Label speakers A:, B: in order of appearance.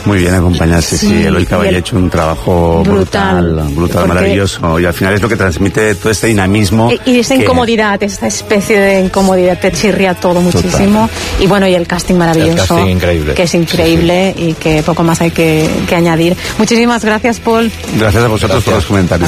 A: Muy bien acompañado, sí. Eloy Caballé ha hecho un trabajo brutal, maravilloso. Y al final es lo que transmite todo este dinamismo.
B: Y esa incomodidad, esta especie de incomodidad, te chirría todo muchísimo. Total. Y bueno, y el casting maravilloso.
C: El casting increíble.
B: Que es increíble y que poco más hay que añadir. Muchísimas gracias, Paul.
A: Gracias a vosotros por los comentarios.